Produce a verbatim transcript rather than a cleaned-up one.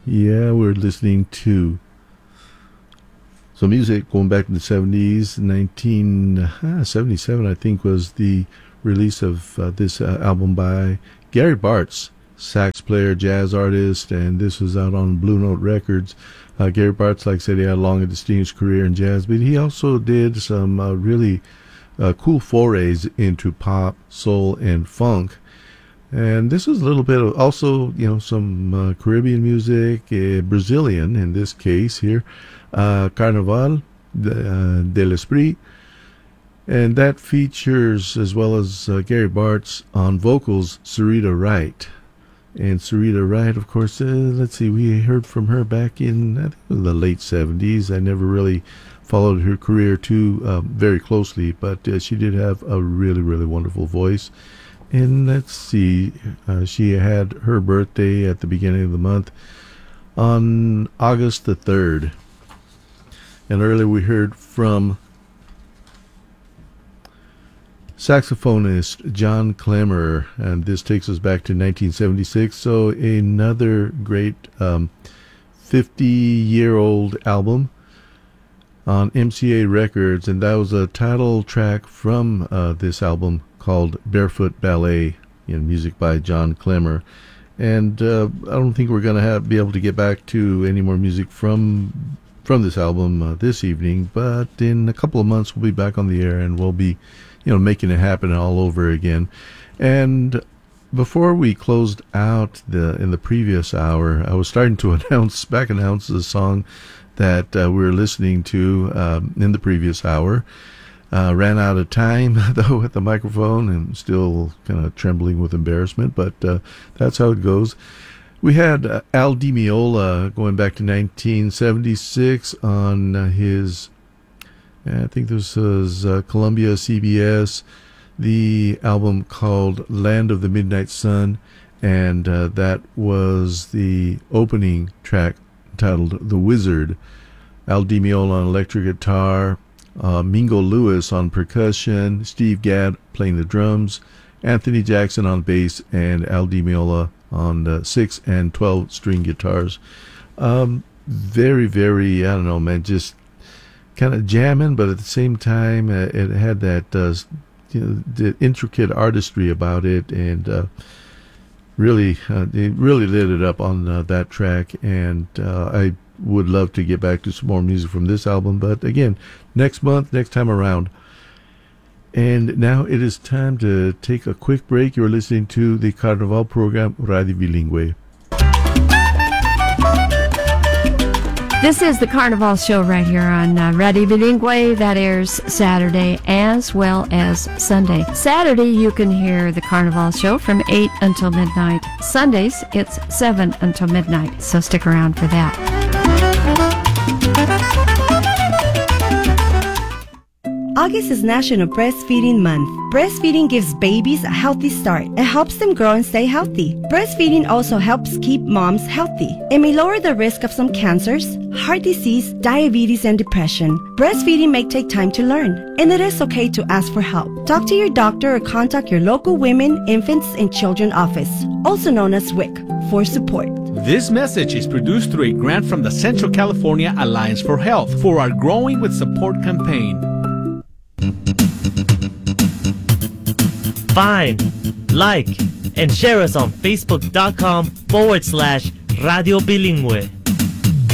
Yeah, we're listening to some music going back to the seventies. nineteen seventy-seven, I think, was the release of uh, this uh, album by Gary Bartz, sax player, jazz artist, and this was out on Blue Note Records. Uh, Gary Bartz, like I said, he had a long and distinguished career in jazz, but he also did some uh, really uh, cool forays into pop, soul, and funk. And this was a little bit of also, you know, some uh, Caribbean music, uh, Brazilian in this case here, uh, Carnaval de, uh, de l'Esprit. And that features, as well as uh, Gary Bartz on vocals, Sarita Wright. And Sarita Wright, of course, uh, let's see, we heard from her back in, I think it was the late seventies. I never really followed her career too uh, very closely, but uh, she did have a really, really wonderful voice. And let's see, uh, she had her birthday at the beginning of the month on August the third. And earlier we heard from saxophonist John Clemmer, and this takes us back to nineteen seventy-six. So another great um, fifty-year-old album on M C A Records, and that was a title track from uh, this album called Barefoot Ballet, in music by John Clemmer. And uh, I don't think we're going to have be able to get back to any more music from from this album uh, this evening, but in a couple of months we'll be back on the air and we'll be, you know, making it happen all over again. And before we closed out the in the previous hour, I was starting to announce back announce the song that uh, we were listening to um, in the previous hour. Uh, ran out of time, though, at the microphone, and still kind of trembling with embarrassment, but uh, that's how it goes. We had uh, Al Di Meola going back to nineteen seventy-six on uh, his, I think this was uh, Columbia C B S, the album called Land of the Midnight Sun, and uh, that was the opening track titled The Wizard. Al Di Meola on electric guitar, Uh, Mingo Lewis on percussion, Steve Gadd playing the drums, Anthony Jackson on bass, and Al Di Meola on uh, six and twelve string guitars. Um, very, very, I don't know, man, just kind of jamming, but at the same time, uh, it had that uh, you know, the intricate artistry about it, and uh, really, uh, it really lit it up on uh, that track. And uh, I would love to get back to some more music from this album, but again, next month, next time around. And now it is time to take a quick break. You're listening to the Carnaval program, Radio Bilingüe. This is the Carnaval show right here on uh, Radio Bilingüe that airs Saturday as well as Sunday. Saturday, you can hear the Carnaval show from eight until midnight. Sundays, it's seven until midnight, so stick around for that. August is National Breastfeeding Month. Breastfeeding gives babies a healthy start. It helps them grow and stay healthy. Breastfeeding also helps keep moms healthy. It may lower the risk of some cancers, heart disease, diabetes, and depression. Breastfeeding may take time to learn, and it is okay to ask for help. Talk to your doctor or contact your local Women, Infants, and Children office, also known as W I C, for support. This message is produced through a grant from the Central California Alliance for Health for our Growing with Support campaign. Find, like, and share us on Facebook.com forward slash Radio Bilingüe.